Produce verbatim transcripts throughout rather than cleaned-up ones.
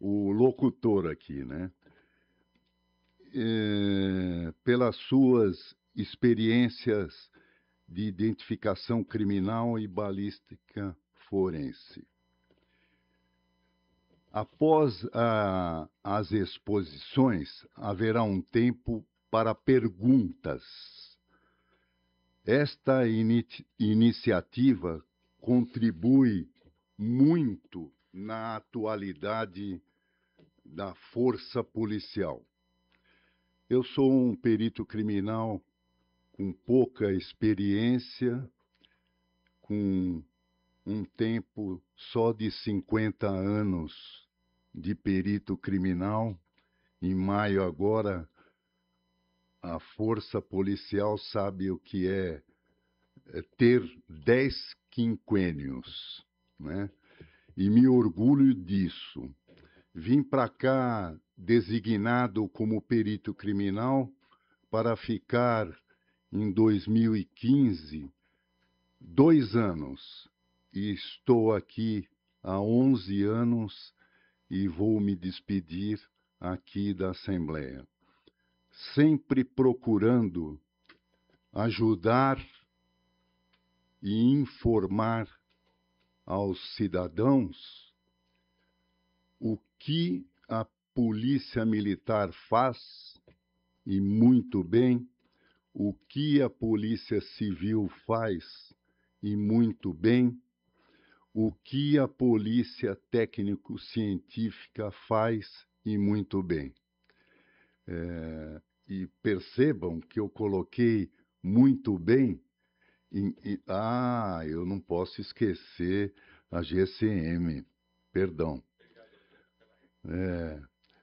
o locutor aqui, né? É, pelas suas experiências de identificação criminal e balística forense. Após a, as exposições, haverá um tempo para perguntas. Esta ini iniciativa contribui muito na atualidade da força policial. Eu sou um perito criminal com pouca experiência, com um tempo só de cinquenta anos de perito criminal. Em maio agora, a força policial sabe o que é, é ter dez quinquênios, né? E me orgulho disso. Vim para cá designado como perito criminal para ficar em dois mil e quinze dois anos. E estou aqui há onze anos e vou me despedir aqui da Assembleia. Sempre procurando ajudar e informar aos cidadãos o que a Polícia Militar faz, e muito bem, o que a Polícia Civil faz, e muito bem, o que a Polícia Técnico-Científica faz, e muito bem. É, e percebam que eu coloquei muito bem. Em, em, ah, eu não posso esquecer a G C M, perdão. É,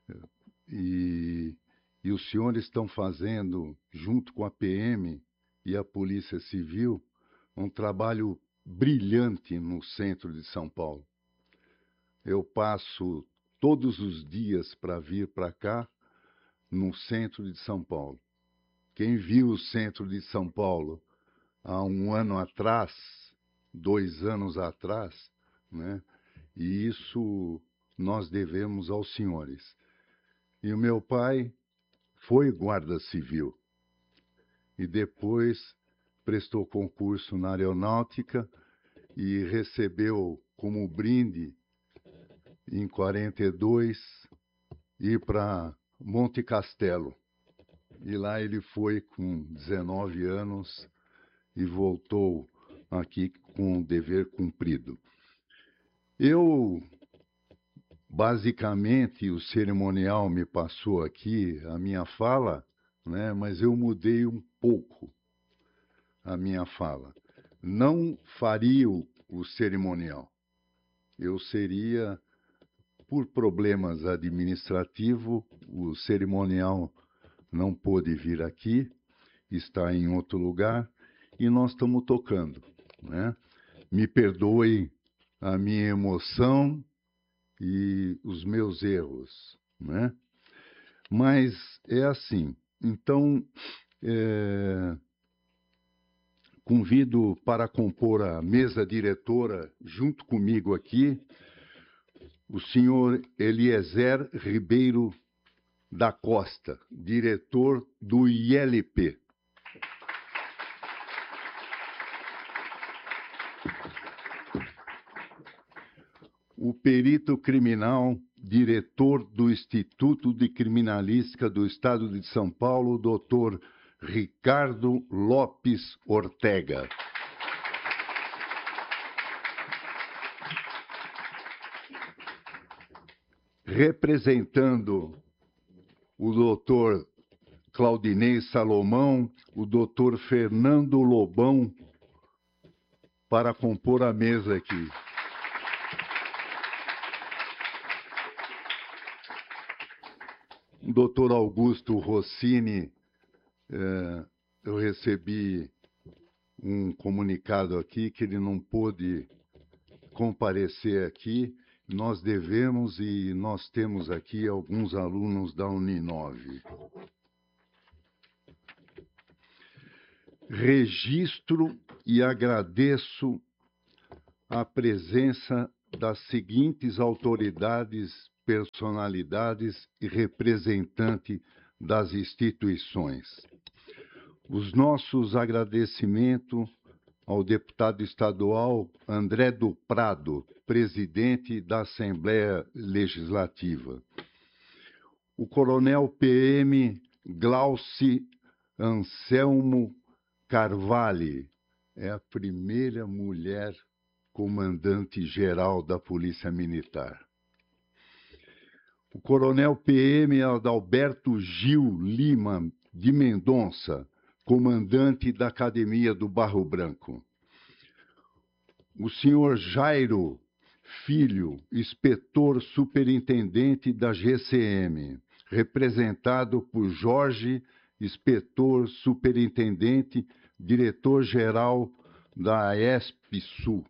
e, e os senhores estão fazendo, junto com a P M e a Polícia Civil, um trabalho brilhante no centro de São Paulo. Eu passo todos os dias para vir para cá, no centro de São Paulo. Quem viu o centro de São Paulo há um ano atrás, dois anos atrás, né? E isso nós devemos aos senhores. E o meu pai foi guarda civil e depois prestou concurso na aeronáutica e recebeu como brinde, em quarenta e dois, ir para Monte Castelo. E lá ele foi com dezenove anos e voltou aqui com o dever cumprido. Eu, basicamente, o cerimonial me passou aqui a minha fala, né, mas eu mudei um pouco a minha fala. Não faria o, o cerimonial. Eu seria, por problemas administrativos, o cerimonial não pôde vir aqui, está em outro lugar, e nós estamos tocando, né? Me perdoe a minha emoção e os meus erros, né? Mas é assim. Então, é, convido para compor a mesa diretora, junto comigo aqui, o senhor Eliezer Ribeiro da Costa, diretor do I L P. O perito criminal, diretor do Instituto de Criminalística do Estado de São Paulo, doutor Ricardo Lopes Ortega. Representando o doutor Claudinei Salomão, o doutor Fernando Lobão, para compor a mesa aqui. O doutor Augusto Rossini, eh, eu recebi um comunicado aqui que ele não pôde comparecer aqui. Nós devemos e nós temos aqui alguns alunos da Uninove. Registro e agradeço a presença das seguintes autoridades personalidades e representantes das instituições. Os nossos agradecimentos ao deputado estadual André do Prado, presidente da Assembleia Legislativa. O coronel P M Glauci Anselmo Carvalho, é a primeira mulher comandante-geral da Polícia Militar. O coronel P M Adalberto Gil Lima de Mendonça, comandante da Academia do Barro Branco. O senhor Jairo Filho, inspetor superintendente da G C M, representado por Jorge, inspetor superintendente, diretor-geral da E S P-Sul.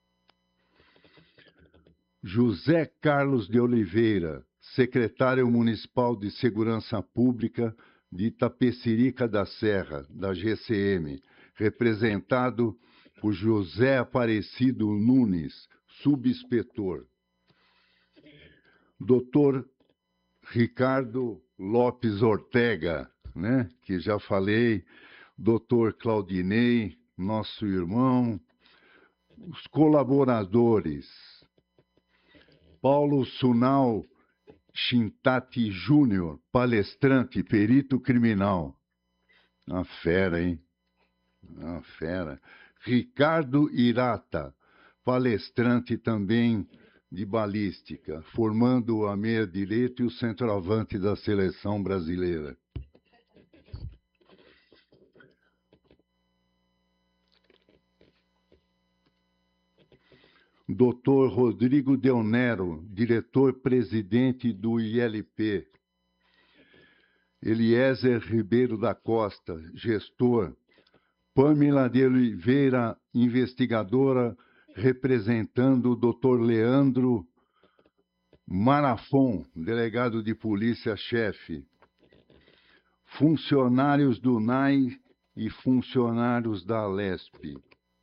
José Carlos de Oliveira, secretário municipal de Segurança Pública de Itapecerica da Serra, da G C M, representado por José Aparecido Nunes, subinspetor. Doutor Ricardo Lopes Ortega, né, que já falei, doutor Claudinei, nosso irmão, os colaboradores, Paulo Sunal Chintati Júnior, palestrante, perito criminal. Uma fera, hein? Uma fera. Ricardo Irata, palestrante também de balística, formando a meia-direita e o centroavante da seleção brasileira. doutor Rodrigo Del Nero, diretor-presidente do I L P. Eliezer Ribeiro da Costa, gestor. Pamela de Oliveira, investigadora, representando o doutor Leandro Marafon, delegado de polícia-chefe. Funcionários do N A I e funcionários da Lesp.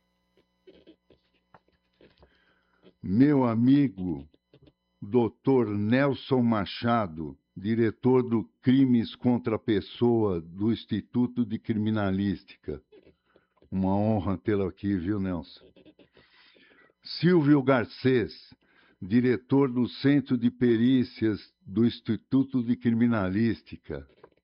Meu amigo, doutor Nelson Machado, diretor do Crimes contra a Pessoa do Instituto de Criminalística. Uma honra tê-lo aqui, viu, Nelson? Silvio Garcês, diretor do Centro de Perícias do Instituto de Criminalística.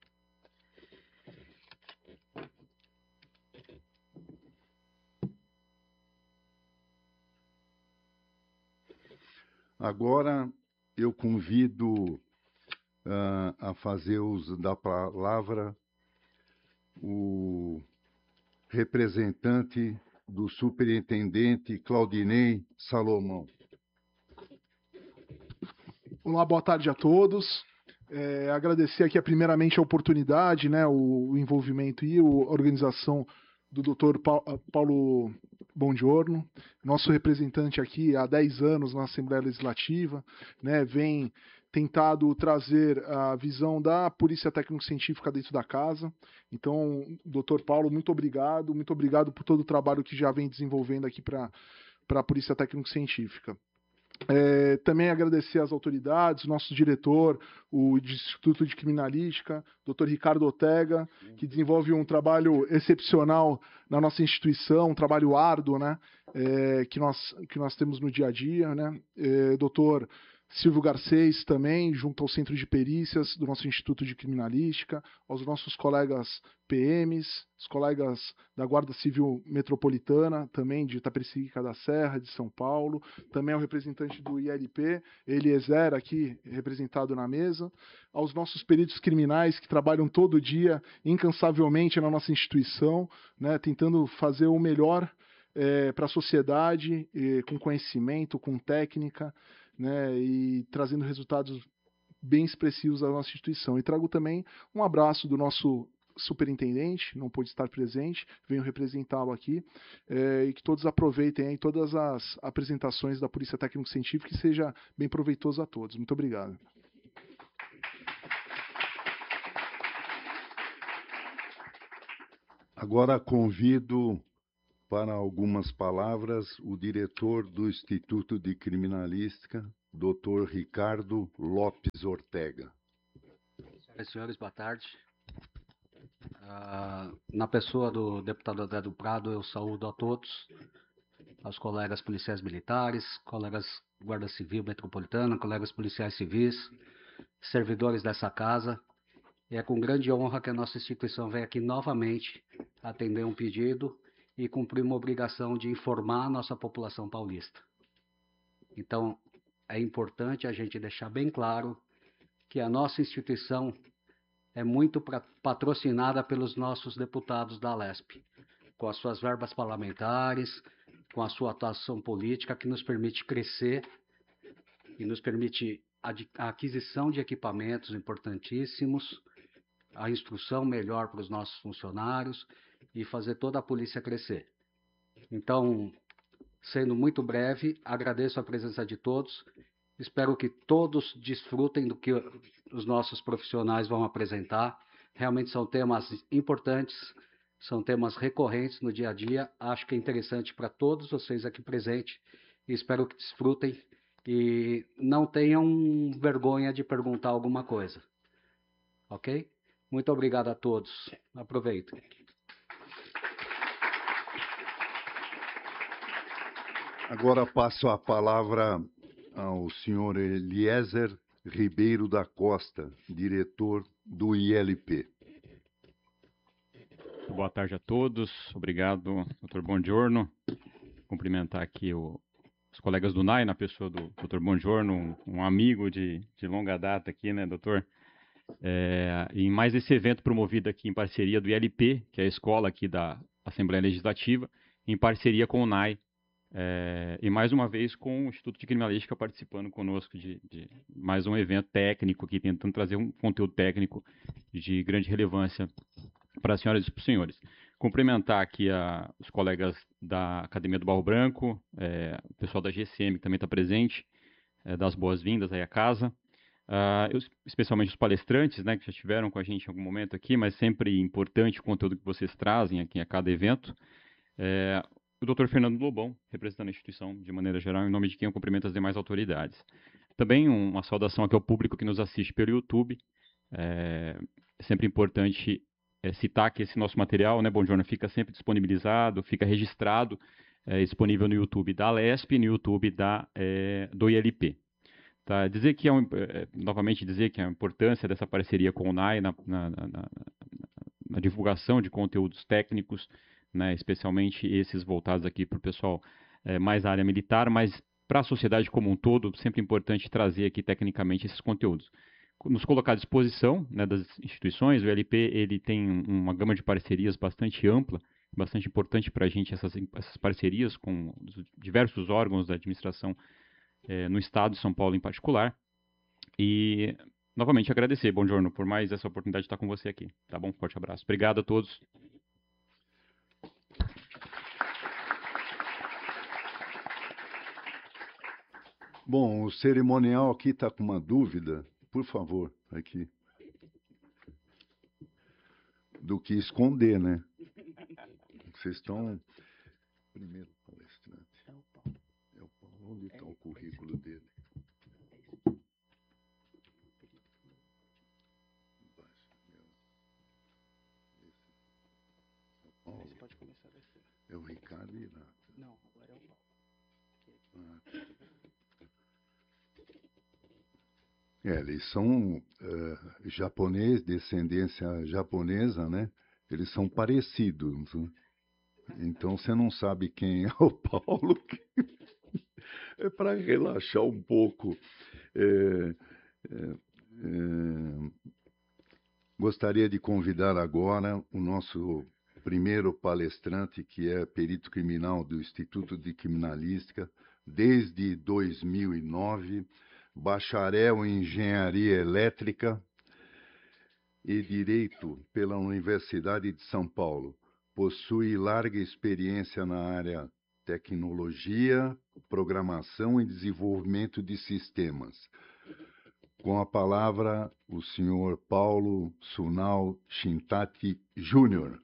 Agora, eu convido uh, a fazer uso da palavra o representante do superintendente Claudinei Salomão. Olá, boa tarde a todos. É, agradecer aqui, primeiramente, a oportunidade, né, o, o envolvimento e a organização do doutor Paulo Bongiorno, nosso representante aqui há dez anos na Assembleia Legislativa, né, vem tentado trazer a visão da Polícia Técnico-Científica dentro da casa. Então, doutor Paulo, muito obrigado, muito obrigado por todo o trabalho que já vem desenvolvendo aqui para a Polícia Técnico-Científica. É, também agradecer às autoridades, nosso diretor, o Instituto de Criminalística, doutor Ricardo Ortega, que desenvolve um trabalho excepcional na nossa instituição, um trabalho árduo, né, é, que, nós, que nós temos no dia a dia, né, é, doutor Silvio Garcês também, junto ao Centro de Perícias do nosso Instituto de Criminalística, aos nossos colegas P Ms, os colegas da Guarda Civil Metropolitana, também de Itapecerica da Serra, de São Paulo, também ao representante do I L P, Eliezer, aqui representado na mesa, aos nossos peritos criminais que trabalham todo dia, incansavelmente na nossa instituição, né, tentando fazer o melhor é, para a sociedade, e, com conhecimento, com técnica, né, e trazendo resultados bem expressivos da nossa instituição. E trago também um abraço do nosso superintendente, não pôde estar presente, venho representá-lo aqui, é, e que todos aproveitem aí todas as apresentações da Polícia Técnico-Científica e seja bem proveitoso a todos. Muito obrigado. Agora convido para algumas palavras o diretor do Instituto de Criminalística, doutor Ricardo Lopes Ortega. Senhoras e senhores, boa tarde. Uh, na pessoa do deputado André do Prado, eu saúdo a todos, aos colegas policiais militares, colegas Guarda Civil Metropolitana, colegas policiais civis, servidores dessa casa. E é com grande honra que a nossa instituição vem aqui novamente atender um pedido e cumprir uma obrigação de informar a nossa população paulista. Então, é importante a gente deixar bem claro que a nossa instituição é muito patrocinada pelos nossos deputados da Alesp, com as suas verbas parlamentares, com a sua atuação política, que nos permite crescer e nos permite a aquisição de equipamentos importantíssimos, a instrução melhor para os nossos funcionários e fazer toda a polícia crescer. Então, sendo muito breve, agradeço a presença de todos. Espero que todos desfrutem do que os nossos profissionais vão apresentar. Realmente são temas importantes, são temas recorrentes no dia a dia. Acho que é interessante para todos vocês aqui presentes. E espero que desfrutem e não tenham vergonha de perguntar alguma coisa. Ok? Muito obrigado a todos. Aproveitem. Agora passo a palavra ao senhor Eliezer Ribeiro da Costa, diretor do I L P. Boa tarde a todos. Obrigado, doutor Bongiorno. Cumprimentar aqui o, os colegas do N A I, na pessoa do doutor Bongiorno, um, um amigo de, de longa data aqui, né, doutor? É, em mais esse evento promovido aqui em parceria do I L P, que é a escola aqui da Assembleia Legislativa, em parceria com o N A I, é, e mais uma vez com o Instituto de Criminalística participando conosco de, de mais um evento técnico aqui, tentando trazer um conteúdo técnico de grande relevância para as senhoras e para os senhores. Cumprimentar aqui a, os colegas da Academia do Barro Branco, é, o pessoal da G C M que também está presente, é, das boas-vindas aí à casa. Uh, eu, especialmente os palestrantes, né, que já estiveram com a gente em algum momento aqui, mas sempre importante o conteúdo que vocês trazem aqui a cada evento. É, o doutor Fernando Lobão, representando a instituição de maneira geral, em nome de quem eu cumprimento as demais autoridades. Também um, uma saudação aqui ao público que nos assiste pelo YouTube. É, é sempre importante é, citar que esse nosso material, né, Bongiorno, fica sempre disponibilizado, fica registrado, é, disponível no YouTube da Alesp e no YouTube da, é, do I L P. Tá, dizer que é um, é, novamente dizer que a importância dessa parceria com o N A I na, na, na, na, na divulgação de conteúdos técnicos, né, especialmente esses voltados aqui para o pessoal é, mais da área militar, mas para a sociedade como um todo, sempre importante trazer aqui tecnicamente esses conteúdos. Nos colocar à disposição, né, das instituições, o I L P ele tem uma gama de parcerias bastante ampla, bastante importante para a gente essas, essas parcerias com os diversos órgãos da administração É, no estado de São Paulo em particular. E, novamente, agradecer, Bongiorno, por mais essa oportunidade de estar com você aqui. Tá bom? Forte abraço. Obrigado a todos. Bom, o cerimonial aqui está com uma dúvida. Por favor, aqui. Do que esconder, né? Vocês estão... Primeiro palestrante. É o Paulo. Onde está o currículo dele? Você pode começar a descer. É o Ricardo Irato. Não, agora é o Paulo. Ah, tá. É, eles são uh, japonês, descendência japonesa, né? Eles são parecidos, né? Então você não sabe quem é o Paulo. É para relaxar um pouco. É, é, é, gostaria de convidar agora o nosso primeiro palestrante, que é perito criminal do Instituto de Criminalística, desde dois mil e nove, bacharel em Engenharia Elétrica e Direito pela Universidade de São Paulo. Possui larga experiência na área tecnologia, programação e desenvolvimento de sistemas. Com a palavra, o senhor Paulo Sunal Shintati Júnior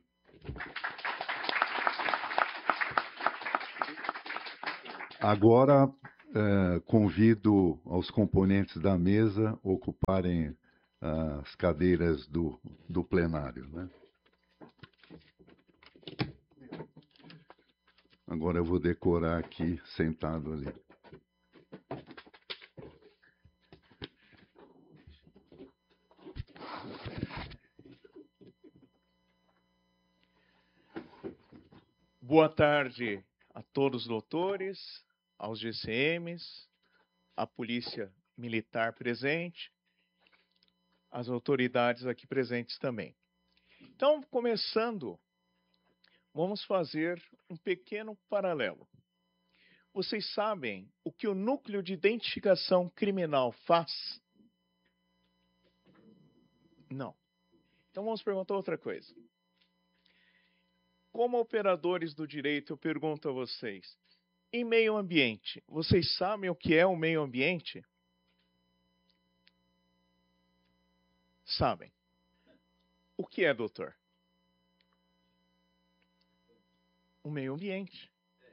Agora, eh, convido aos componentes da mesa ocuparem as cadeiras do, do plenário, né? Agora eu vou decorar aqui, sentado ali. Boa tarde a todos os doutores, aos G C Ms, à Polícia Militar presente, às autoridades aqui presentes também. Então, começando, vamos fazer um pequeno paralelo. Vocês sabem o que o núcleo de identificação criminal faz? Não. Então vamos perguntar outra coisa. Como operadores do direito, eu pergunto a vocês, em meio ambiente, vocês sabem o que é o meio ambiente? Sabem. O que é, doutor? O meio ambiente.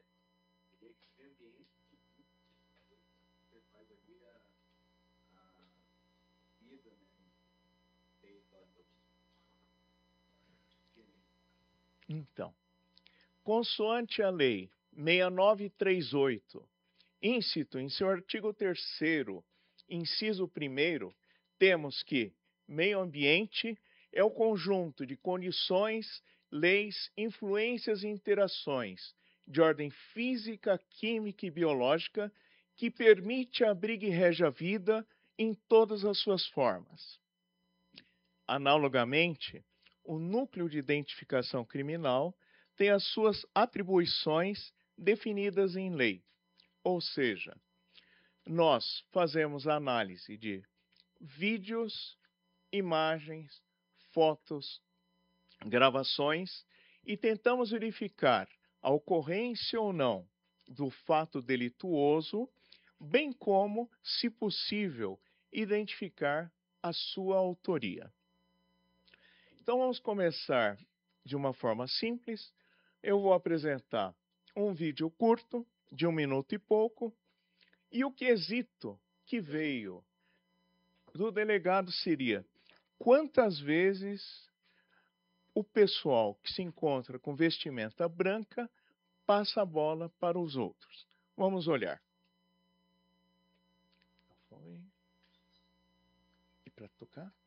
Então, consoante a lei seis nove três oito, íncito em seu artigo terceiro, inciso primeiro, temos que meio ambiente é o conjunto de condições, leis, influências e interações de ordem física, química e biológica que permite, abriga e rege a vida em todas as suas formas. Analogamente, o núcleo de identificação criminal tem as suas atribuições definidas em lei. Ou seja, nós fazemos análise de vídeos, imagens, fotos, gravações e tentamos verificar a ocorrência ou não do fato delituoso, bem como, se possível, identificar a sua autoria. Então vamos começar de uma forma simples. Eu vou apresentar um vídeo curto, de um minuto e pouco, e o quesito que veio do delegado seria: quantas vezes o pessoal que se encontra com vestimenta branca passa a bola para os outros? Vamos olhar. Foi. E para tocar?